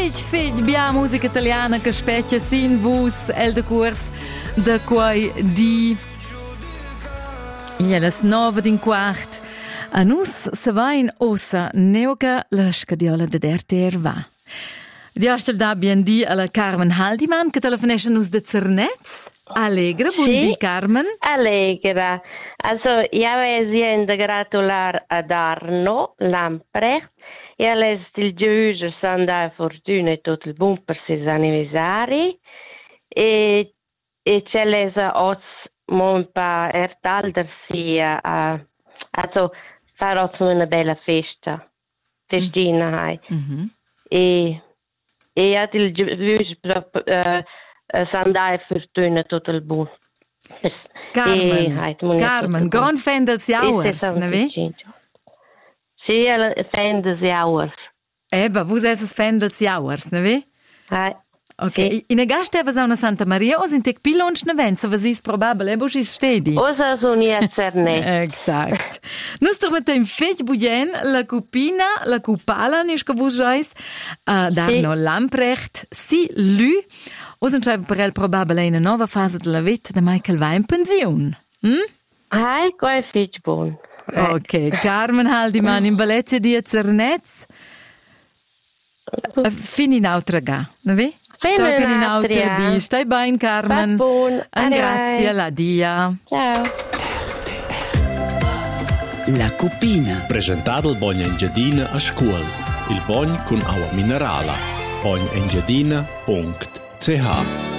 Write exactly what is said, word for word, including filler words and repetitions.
fetg fetg bia musica italiana che specchia sin vus el de curs de quai di Ielas nova din quart. A nus se va in ossa neoga la scadiola de der ter va. Diastel da bien di alla Carmen Haldiman che telefonesce nus de Zernetz. Allegra, buon Sì, di Carmen. Allegra. Also, io voglio gratular ad Arno Lamprecht. Io les il giuge sanda fortuna e tutto il buon per ses anniversari. E e c'è les oz mon pa ertalder sia uh, also farò una bella festa. Festina hai. Mm-hmm. E e ha il giuge uh, sanda fortuna tutto il buon. Carmen, e, Carmen, gran fan dels Jauers, ne vi? Sì, fan dels Jauers. Eba, vus esses fan dels Jauers, ne vi? Hai. Ok, Sì. in agasteva sa una Santa Maria o sind tec pilonch ne venza, was is probabel, ebo is stedi. Osa sun jetzt Zernetz. Exact. Nus tromet im fetg bugen la cupina, la cupala, nisch che vus jois, uh, d'Arno Sì. Lamprecht, si lü, o sind schreiben per el probabel una nova fase della vita de Michael va in pension. Hm? Hai, quai fitch bon. Ok, Carmen Haldiman in Valencia di Zernetz. Uh, Fin in autra ga, ne vi? Fin Tocken in in autra, autra di. Stai bene, Carmen. Va buon. An Adai. grazie, la dia. Ciao. La cupina. Presentato il Bogna Engiadina a scuola. Il Bogn con acqua minerale. bogn engiadina punto c h